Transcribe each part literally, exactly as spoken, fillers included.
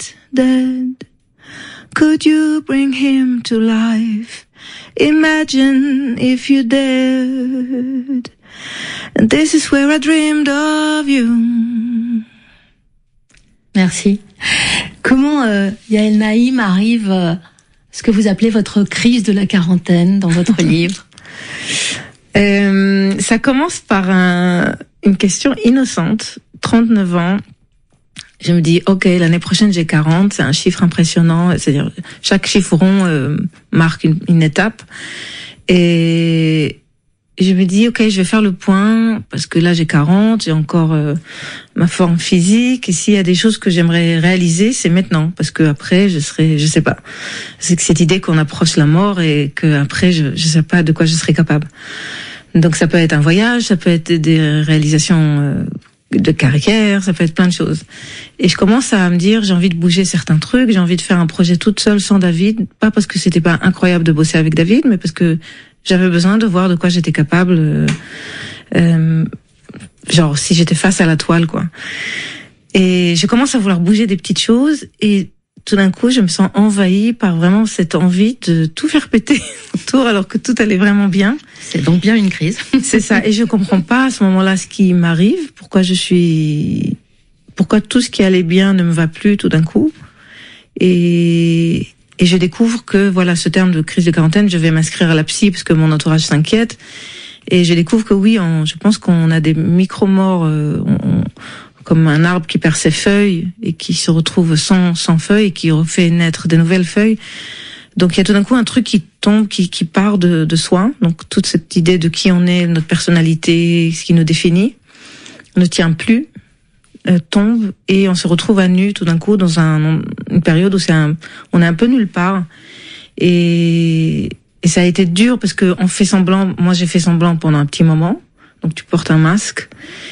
dead? Could you bring him to life? Imagine if you dared. And this is where I dreamed of you. Merci. Comment euh, Yael Naïm arrive euh, ce que vous appelez votre crise de la quarantaine dans votre livre? euh, Ça commence par un, une question innocente. trente-neuf ans. Je me dis, ok, l'année prochaine j'ai quarante, c'est un chiffre impressionnant. C'est-à-dire, chaque chiffre rond euh, marque une, une étape. Et je me dis, ok, je vais faire le point, parce que là j'ai quarante, j'ai encore euh, ma forme physique, et s'il y a des choses que j'aimerais réaliser, c'est maintenant, parce que après je serai, je sais pas. C'est que cette idée qu'on approche la mort et que après je, je sais pas de quoi je serai capable. Donc ça peut être un voyage, ça peut être des réalisations euh, de carrière, ça peut être plein de choses. Et je commence à me dire, j'ai envie de bouger certains trucs, j'ai envie de faire un projet toute seule sans David, pas parce que c'était pas incroyable de bosser avec David, mais parce que j'avais besoin de voir de quoi j'étais capable, euh, euh, genre si j'étais face à la toile, quoi. Et je commence à vouloir bouger des petites choses, et tout d'un coup, je me sens envahie par vraiment cette envie de tout faire péter autour, alors que tout allait vraiment bien. C'est donc bien une crise. C'est ça. Et je comprends pas à ce moment-là ce qui m'arrive, pourquoi je suis, pourquoi tout ce qui allait bien ne me va plus tout d'un coup. Et Et je découvre que, voilà, ce terme de crise de quarantaine, je vais m'inscrire à la psy parce que mon entourage s'inquiète. Et je découvre que oui, on, je pense qu'on a des micro-morts, euh, on, comme un arbre qui perd ses feuilles et qui se retrouve sans, sans feuilles et qui refait naître des nouvelles feuilles. Donc il y a tout d'un coup un truc qui tombe, qui, qui part de, de soi. Donc toute cette idée de qui on est, notre personnalité, ce qui nous définit, ne tient plus. Euh, tombe et on se retrouve à nu tout d'un coup dans un, une période où c'est un, on est un peu nulle part, et, et ça a été dur parce que on fait semblant, moi j'ai fait semblant pendant un petit moment, donc tu portes un masque,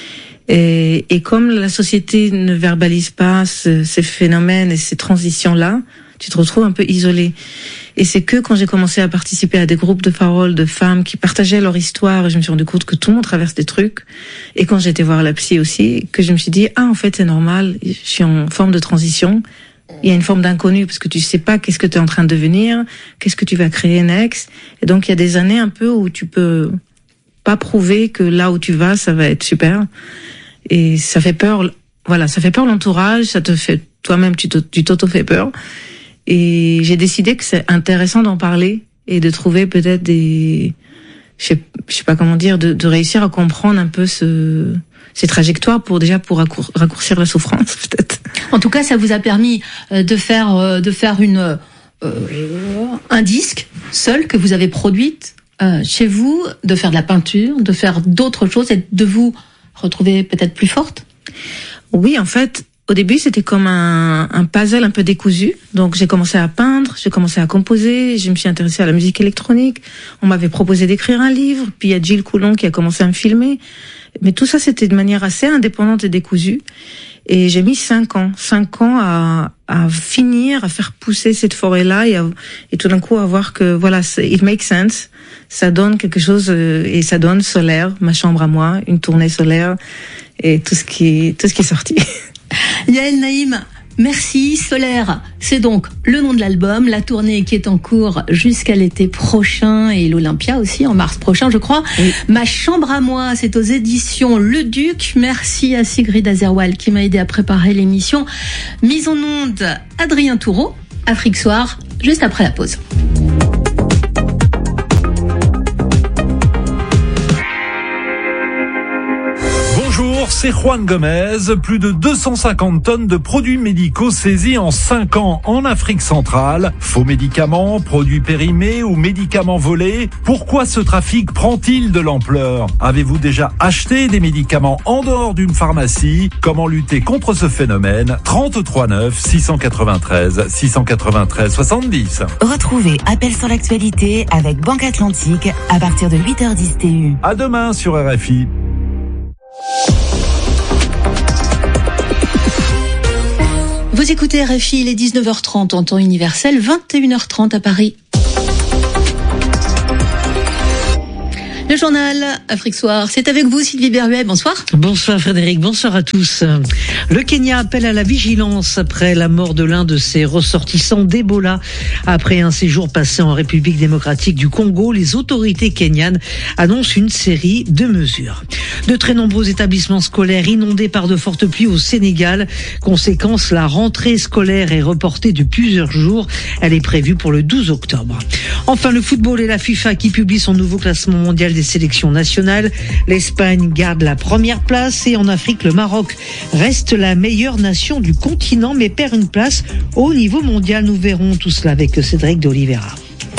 et, et comme la société ne verbalise pas ce, ces phénomènes et ces transitions là, tu te retrouves un peu isolé. Et c'est que quand j'ai commencé à participer à des groupes de parole de femmes qui partageaient leur histoire, et je me suis rendu compte que tout le monde traverse des trucs, et quand j'ai été voir la psy aussi, que je me suis dit, ah, en fait, c'est normal, je suis en forme de transition, il y a une forme d'inconnu, parce que tu sais pas qu'est-ce que tu es en train de devenir, qu'est-ce que tu vas créer next, et donc il y a des années un peu où tu peux pas prouver que là où tu vas, ça va être super, et ça fait peur, voilà, ça fait peur l'entourage, ça te fait, toi-même, tu t'auto-fais peur. Et j'ai décidé que c'est intéressant d'en parler et de trouver peut-être des, je sais, je sais pas comment dire, de, de réussir à comprendre un peu ce, ces trajectoires pour déjà pour raccour, raccourcir la souffrance peut-être. En tout cas, ça vous a permis de faire de faire une euh, un disque seul que vous avez produite euh, chez vous, de faire de la peinture, de faire d'autres choses et de vous retrouver peut-être plus forte. Oui, en fait. Au début, c'était comme un, un puzzle un peu décousu. Donc, j'ai commencé à peindre, j'ai commencé à composer, je me suis intéressée à la musique électronique. On m'avait proposé d'écrire un livre, puis il y a Gilles Coulon qui a commencé à me filmer. Mais tout ça, c'était de manière assez indépendante et décousue. Et j'ai mis cinq ans, cinq ans à, à finir, à faire pousser cette forêt-là et, à, et tout d'un coup à voir que, voilà, it makes sense. Ça donne quelque chose, et ça donne Solaire, ma chambre à moi, une tournée solaire, et tout ce qui, tout ce qui est sorti. Yael Naïm, merci. Solaire, c'est donc le nom de l'album, la tournée qui est en cours jusqu'à l'été prochain et l'Olympia aussi en mars prochain, je crois. Oui. Ma chambre à moi, c'est aux éditions Le Duc. Merci à Sigrid Azerwal qui m'a aidé à préparer l'émission. Mise en onde, Adrien Toureau, Afrique Soir, juste après la pause. Bonjour, c'est Juan Gomez. Plus de deux cent cinquante tonnes de produits médicaux saisis en cinq ans en Afrique centrale. Faux médicaments, produits périmés ou médicaments volés. Pourquoi ce trafic prend-il de l'ampleur? Avez-vous déjà acheté des médicaments en dehors d'une pharmacie? Comment lutter contre ce phénomène? trente-trois neuf, six cent quatre-vingt-treize, six cent quatre-vingt-treize, soixante-dix. Retrouvez Appel sur l'actualité avec Banque Atlantique à partir de huit heures dix T U. À demain sur R F I. Vous écoutez R F I, il est dix-neuf heures trente en temps universel, vingt et une heures trente à Paris. Le journal Afrique Soir, c'est avec vous Sylvie Berruet, bonsoir. Bonsoir Frédéric, bonsoir à tous. Le Kenya appelle à la vigilance après la mort de l'un de ses ressortissants d'Ebola. Après un séjour passé en République démocratique du Congo, les autorités kenyanes annoncent une série de mesures. De très nombreux établissements scolaires inondés par de fortes pluies au Sénégal. Conséquence, la rentrée scolaire est reportée de plusieurs jours. Elle est prévue pour le douze octobre. Enfin, le football et la FIFA qui publie son nouveau classement mondial des sélections nationales. L'Espagne garde la première place et en Afrique, le Maroc reste la meilleure nation du continent mais perd une place au niveau mondial. Nous verrons tout cela avec Cédric d'Oliveira.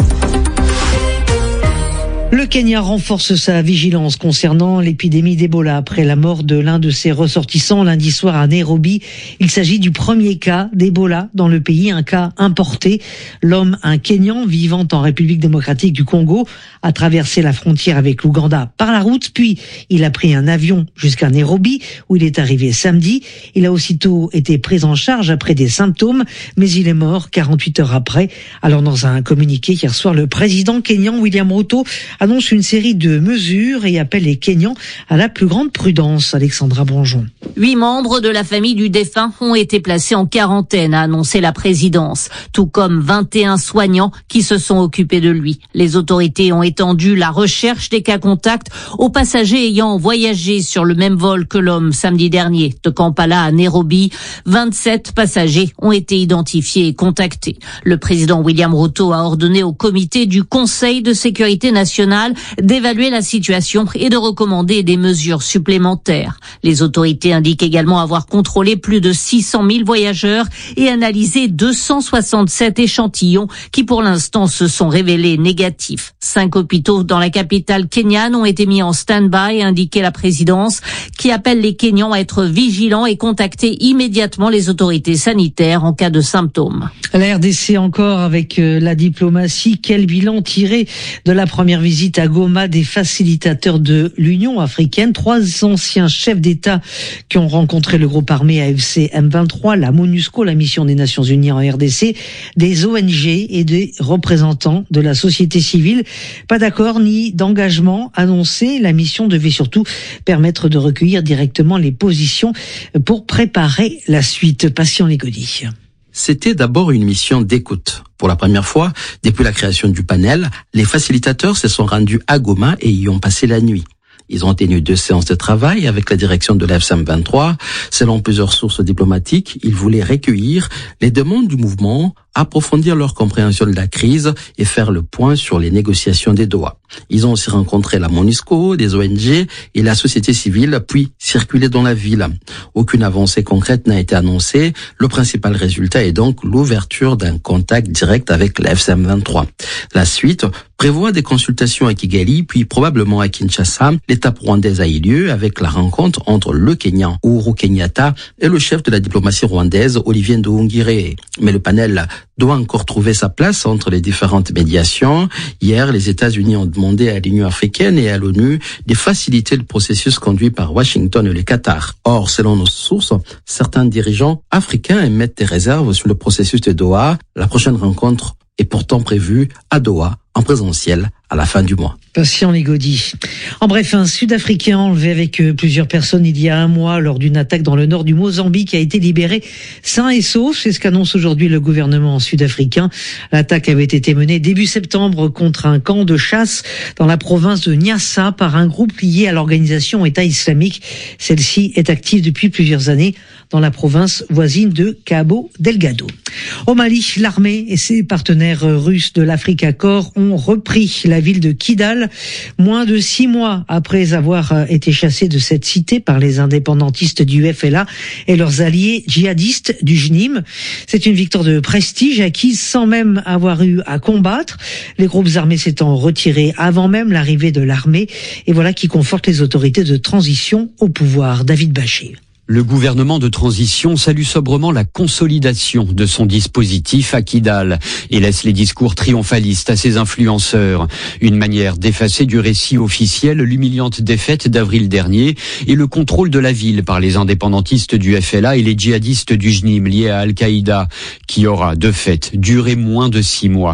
Le Kenya renforce sa vigilance concernant l'épidémie d'Ebola après la mort de l'un de ses ressortissants lundi soir à Nairobi. Il s'agit du premier cas d'Ebola dans le pays, un cas importé. L'homme, un Kenyan vivant en République démocratique du Congo, a traversé la frontière avec l'Ouganda par la route, puis il a pris un avion jusqu'à Nairobi où il est arrivé samedi. Il a aussitôt été pris en charge après des symptômes, mais il est mort quarante-huit heures après. Alors dans un communiqué hier soir, le président kenyan William Ruto annonce une série de mesures et appelle les Kenyans à la plus grande prudence. Alexandra Bonjon. Huit membres de la famille du défunt ont été placés en quarantaine, a annoncé la présidence, tout comme vingt et un soignants qui se sont occupés de lui. Les autorités ont étendu la recherche des cas contacts aux passagers ayant voyagé sur le même vol que l'homme samedi dernier de Kampala à Nairobi. vingt-sept passagers ont été identifiés et contactés. Le président William Ruto a ordonné au comité du Conseil de sécurité nationale d'évaluer la situation et de recommander des mesures supplémentaires. Les autorités indiquent également avoir contrôlé plus de six cent mille voyageurs et analysé deux cent soixante-sept échantillons qui pour l'instant se sont révélés négatifs. Cinq hôpitaux dans la capitale kenyane ont été mis en stand-by, a indiqué la présidence, qui appelle les Kenyans à être vigilants et contacter immédiatement les autorités sanitaires en cas de symptômes. La R D C encore avec la diplomatie. Quel bilan tiré de la première visite à Goma des facilitateurs de l'Union africaine? Trois anciens chefs d'État qui ont rencontré le groupe armé A F C M vingt-trois, la MONUSCO, la mission des Nations Unies en R D C, des O N G et des représentants de la société civile. Pas d'accord ni d'engagement annoncé. La mission devait surtout permettre de recueillir directement les positions pour préparer la suite. Patient Légodi. C'était d'abord une mission d'écoute. Pour la première fois, depuis la création du panel, les facilitateurs se sont rendus à Goma et y ont passé la nuit. Ils ont tenu deux séances de travail avec la direction de l'A F C M vingt-trois. Selon plusieurs sources diplomatiques, ils voulaient recueillir les demandes du mouvement, approfondir leur compréhension de la crise et faire le point sur les négociations des Doha. Ils ont aussi rencontré la MONUSCO, des O N G et la société civile, puis circulé dans la ville. Aucune avancée concrète n'a été annoncée. Le principal résultat est donc l'ouverture d'un contact direct avec l'A F C M vingt-trois. La suite prévoit des consultations à Kigali, puis probablement à Kinshasa. L'étape rwandaise a eu lieu avec la rencontre entre le Kenyan Uhuru Kenyatta et le chef de la diplomatie rwandaise Olivier Nduhungirehe. Mais le panel doit encore trouver sa place entre les différentes médiations. Hier, les États-Unis ont demandé à l'Union africaine et à l'ONU de faciliter le processus conduit par Washington et le Qatar. Or, selon nos sources, certains dirigeants africains émettent des réserves sur le processus de Doha. La prochaine rencontre est pourtant prévue à Doha, en présentiel, à la fin du mois. Patient Légodi. En bref, un Sud-Africain enlevé avec plusieurs personnes il y a un mois lors d'une attaque dans le nord du Mozambique a été libéré sain et sauf. C'est ce qu'annonce aujourd'hui le gouvernement sud-africain. L'attaque avait été menée début septembre contre un camp de chasse dans la province de Niassa par un groupe lié à l'organisation État islamique. Celle-ci est active depuis plusieurs années dans la province voisine de Cabo Delgado. Au Mali, l'armée et ses partenaires russes de l'Africa Corps ont repris la ville de Kidal, moins de six mois après avoir été chassés de cette cité par les indépendantistes du F L A et leurs alliés djihadistes du J N I M. C'est une victoire de prestige acquise sans même avoir eu à combattre. Les groupes armés s'étant retirés avant même l'arrivée de l'armée. Et voilà qui conforte les autorités de transition au pouvoir. David Bachir. Le gouvernement de transition salue sobrement la consolidation de son dispositif à Kidal et laisse les discours triomphalistes à ses influenceurs. Une manière d'effacer du récit officiel l'humiliante défaite d'avril dernier et le contrôle de la ville par les indépendantistes du F L A et les djihadistes du J N I M liés à Al-Qaïda, qui aura de fait duré moins de six mois.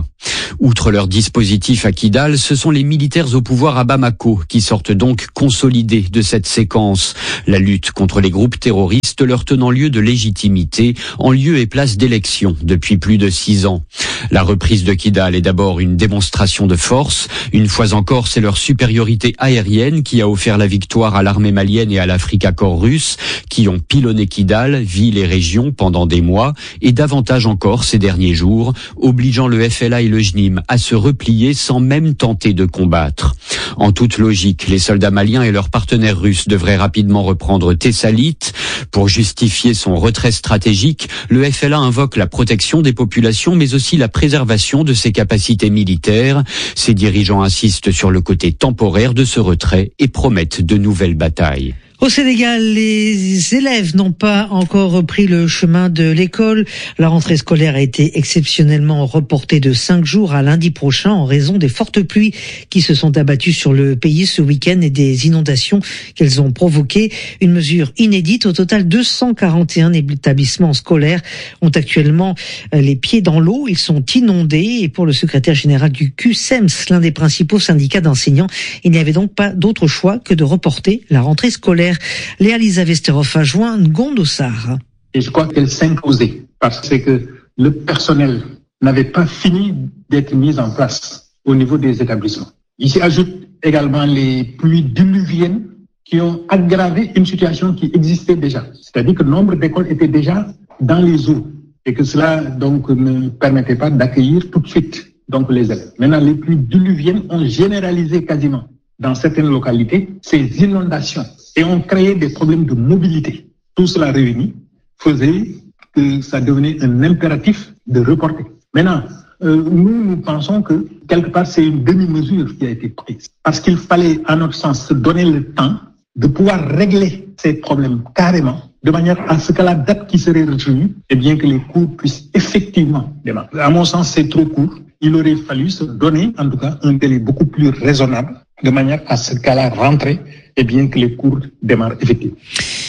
Outre leur dispositif à Kidal, ce sont les militaires au pouvoir à Bamako qui sortent donc consolidés de cette séquence. La lutte contre les groupes terroristes leur tenant lieu de légitimité en lieu et place d'élection depuis plus de six ans. La reprise de Kidal est d'abord une démonstration de force. Une fois encore, c'est leur supériorité aérienne qui a offert la victoire à l'armée malienne et à l'Afrika Korps russe, qui ont pilonné Kidal, ville et région pendant des mois, et davantage encore ces derniers jours, obligeant le F L A et le J N I M à se replier sans même tenter de combattre. En toute logique, les soldats maliens et leurs partenaires russes devraient rapidement reprendre Thessalite. Pour justifier son retrait stratégique, le F L A invoque la protection des populations, mais aussi la préservation de ses capacités militaires. Ses dirigeants insistent sur le côté temporaire de ce retrait et promettent de nouvelles batailles. Au Sénégal, les élèves n'ont pas encore repris le chemin de l'école. La rentrée scolaire a été exceptionnellement reportée de cinq jours à lundi prochain en raison des fortes pluies qui se sont abattues sur le pays ce week-end et des inondations qu'elles ont provoquées. Une mesure inédite. Au total, deux cent quarante et un établissements scolaires ont actuellement les pieds dans l'eau. Ils sont inondés et pour le secrétaire général du Q S E M S, l'un des principaux syndicats d'enseignants, il n'y avait donc pas d'autre choix que de reporter la rentrée scolaire. Léa-Lisa Vesterhoff a joint Ngondo Sarr. Et je crois qu'elle s'imposait parce que le personnel n'avait pas fini d'être mis en place au niveau des établissements. Il s'y ajoute également les pluies diluviennes qui ont aggravé une situation qui existait déjà. C'est-à-dire que le nombre d'écoles était déjà dans les eaux et que cela donc ne permettait pas d'accueillir tout de suite donc les élèves. Maintenant, les pluies diluviennes ont généralisé quasiment dans certaines localités ces inondations et ont créé des problèmes de mobilité. Tout cela réuni faisait que ça devenait un impératif de reporter. Maintenant, euh, nous, nous pensons que quelque part c'est une demi-mesure qui a été prise parce qu'il fallait, à notre sens, se donner le temps de pouvoir régler ces problèmes carrément de manière à ce que la date qui serait retenue, eh bien que les cours puissent effectivement démarrer. À mon sens, c'est trop court. Il aurait fallu se donner, en tout cas, un délai beaucoup plus raisonnable, de manière à ce qu'à la rentrée, eh bien que les cours démarrent effectivement.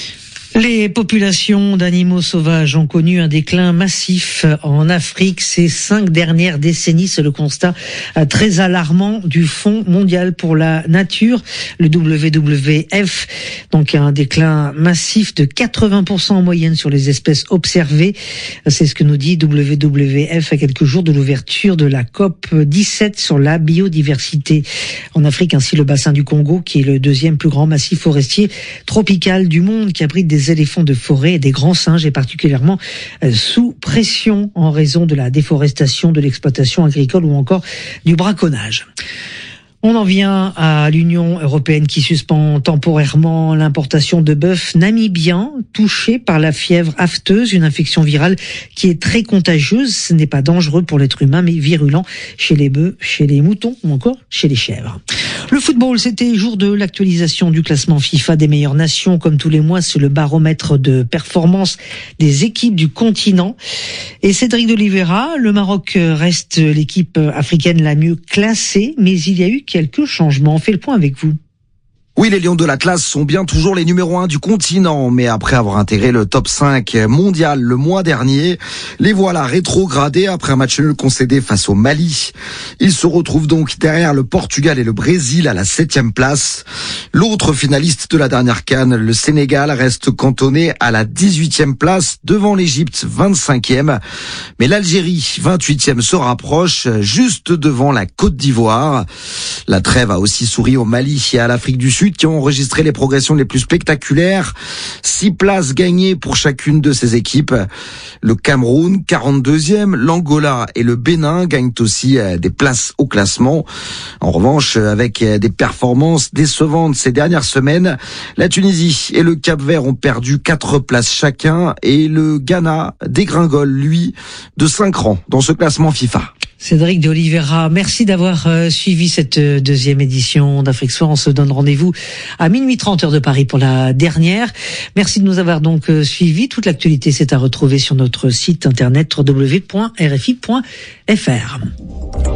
Les populations d'animaux sauvages ont connu un déclin massif en Afrique ces cinq dernières décennies. C'est le constat très alarmant du Fonds mondial pour la nature, le W W F. Donc un déclin massif de quatre-vingts pour cent en moyenne sur les espèces observées. C'est ce que nous dit W W F à quelques jours de l'ouverture de la COP dix-sept sur la biodiversité. En Afrique, ainsi le bassin du Congo, qui est le deuxième plus grand massif forestier tropical du monde, qui abrite des éléphants de forêt et des grands singes est particulièrement sous pression en raison de la déforestation, de l'exploitation agricole ou encore du braconnage. On en vient à l'Union européenne qui suspend temporairement l'importation de bœuf namibien touché par la fièvre afteuse, une infection virale qui est très contagieuse. Ce n'est pas dangereux pour l'être humain, mais virulent chez les bœufs, chez les moutons ou encore chez les chèvres. Le football, c'était jour de l'actualisation du classement FIFA des meilleures nations. Comme tous les mois, c'est le baromètre de performance des équipes du continent. Et Cédric d'Oliveira, le Maroc reste l'équipe africaine la mieux classée, mais il y a eu quelques changements. On fait le point avec vous. Oui, les Lions de l'Atlas sont bien toujours les numéros un du continent, mais après avoir intégré le top cinq mondial le mois dernier, les voilà rétrogradés après un match nul concédé face au Mali. Ils se retrouvent donc derrière le Portugal et le Brésil à la septième place. L'autre finaliste de la dernière CAN, le Sénégal, reste cantonné à la dix-huitième place devant l'Égypte, vingt-cinquième. Mais l'Algérie, vingt-huitième, se rapproche juste devant la Côte d'Ivoire. La trêve a aussi souri au Mali et à l'Afrique du Sud, qui ont enregistré les progressions les plus spectaculaires. Six places gagnées pour chacune de ces équipes. Le Cameroun, quarante-deuxième, l'Angola et le Bénin gagnent aussi des places au classement. En revanche, avec des performances décevantes ces dernières semaines, la Tunisie et le Cap-Vert ont perdu quatre places chacun et le Ghana dégringole, lui, de cinq rangs dans ce classement FIFA. Cédric d'Oliveira, merci d'avoir euh, suivi cette euh, deuxième édition d'Afrique Soir. On se donne rendez-vous à minuit trente heure de Paris pour la dernière. Merci de nous avoir donc euh, suivis. Toute l'actualité, c'est à retrouver sur notre site internet w w w point r f i point f r.